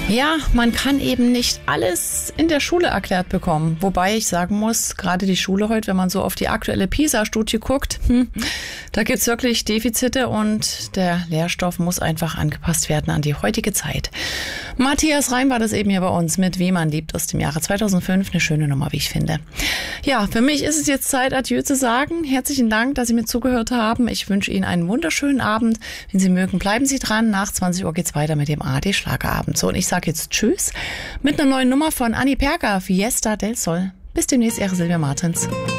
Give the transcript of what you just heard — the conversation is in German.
Ja, man kann eben nicht alles in der Schule erklärt bekommen. Wobei ich sagen muss, gerade die Schule heute, wenn man so auf die aktuelle PISA-Studie guckt, da gibt's wirklich Defizite und der Lehrstoff muss einfach angepasst werden an die heutige Zeit. Matthias Reim war das eben hier bei uns mit Wie man liebt aus dem Jahre 2005. Eine schöne Nummer, wie ich finde. Ja, für mich ist es jetzt Zeit, Adieu zu sagen. Herzlichen Dank, dass Sie mir zugehört haben. Ich wünsche Ihnen einen wunderschönen Abend. Wenn Sie mögen, bleiben Sie dran. Nach 20 Uhr geht's weiter mit dem ARD-Schlagerabend. So, und ich sage jetzt Tschüss mit einer neuen Nummer von Anni Perker, Fiesta del Sol. Bis demnächst, Ihre Silvia Martins.